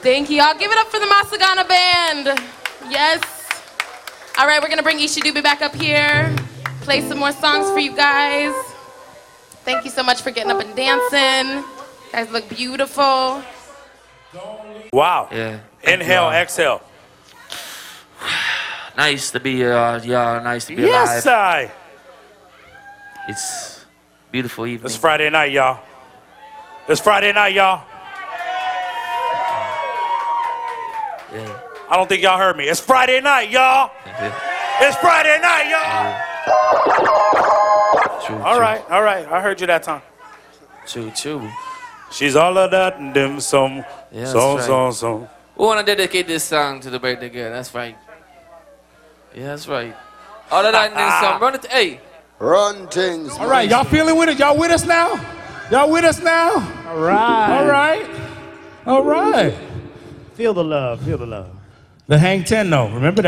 Thank you. Y'all give it up for the Masagana Band. Yes. All right, we're going to bring Ishidube back up here, play some more songs for you guys. Thank you so much for getting up and dancing. You guys look beautiful. Wow. Yeah. Inhale, exhale. Nice to be nice to be Yes, alive. I. It's beautiful evening. It's Friday night, y'all. It's Friday night, y'all. Yeah. I don't think y'all heard me. It's Friday night, y'all. It's Friday night, y'all. True, All right. I heard you that time. True. She's all of that and them some. Yeah, song. We want to dedicate this song to the birthday girl. That's right. Yeah, that's right. All of that and then some. Run it. Hey. Run things. All right, y'all feeling with it? Y'all with us now? Y'all with us now? All right. All right. Feel the love. Feel the love. The Hang 10 though, remember that.